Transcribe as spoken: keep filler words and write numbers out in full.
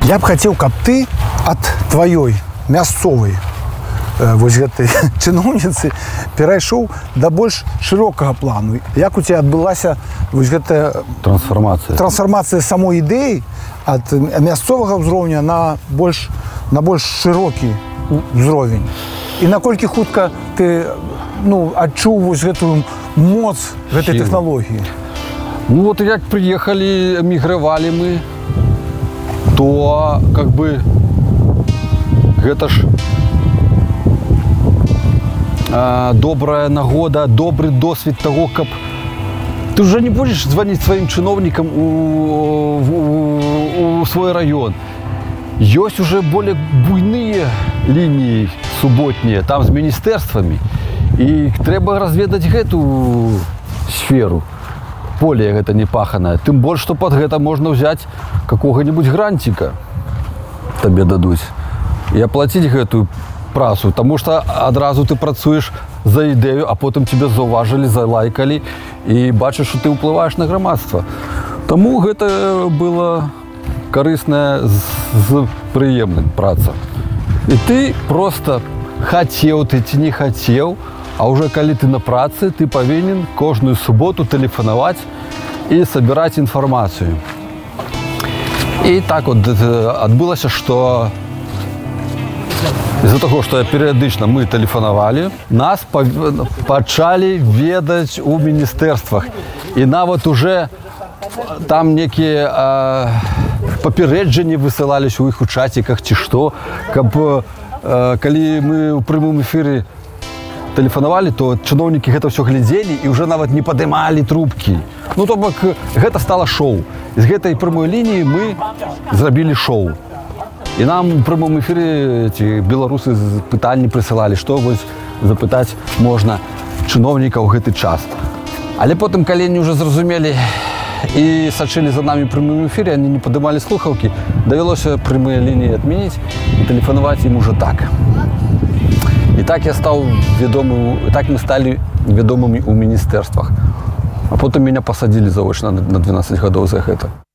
Я б хацеў, каб ты ад тваёй мясцовай вось гэтай чыноўніцы перайшоў да больш шырокага плану. Як у цябе адбылася вось гэтая трансфармацыя трансфармацыя самой ідэі ад мясцовага ўзроўня на больш на больш шырокі ўзровень? І наколькі хутка ты ну, адчуў вось гэтую моц гэтай тэхналогіі? Ну вот як приехали, эмигрировали мы, то как бы гэта ж э, добрая нагода, добрый досвід того, каб ты уже не будешь звонить своим чиновникам у, у, у свой район. Есть уже более буйные линии субботние, там с министерствами, и треба разведать эту сферу. Поле гэта не паханае. Тым больш, што пад гэта можна ўзяць какога-нибудь грантика, табе дадуць, і аплаціць гэтую працу, таму што адразу ты працуеш за ідэю, а потым тебе заўважылі, залайкалі і бачыш, што ты ўплываеш на грамадства. Таму гэта была карысная з прыемным праца. І ты просто хацеў ты ці не хацеў, а уже калі ты на працы, ты павінен кожную суботу тэлефанаваць і сабіраць інфармацыю. І так от адбылася, што з-за таго, што перыядычна мы тэлефанавалі, нас пачалі ведаць у міністэрствах. І нават уже там некія паперэджанні высылались у іх у чаціках ці што, каб калі мы ў прямым эфіры тэлефанавалі, то чыноўнікі гэта ўсё глядзелі і ўжо нават не падымалі трубкі. Ну, то бок, гэта стала шоу. З гэтай прамой лініі мы зрабілі шоу. І нам у прямым эфіры ці беларусы пытанні прысылалі, што вось запытаць можна чыноўніка ў гэты час. Але потым, калі они ўжо зразумелі і сачылі за намі прямым эфіры, они не падымалі слухаўкі, давялося прямыя лініі адмяніць і тэлефанаваць ім ужо так. І так я стаў вядомым, так мы сталі вядомымі ў міністэрствах. А потым мяне пасадзілі заочна на дванаццаць гадоў за гэта.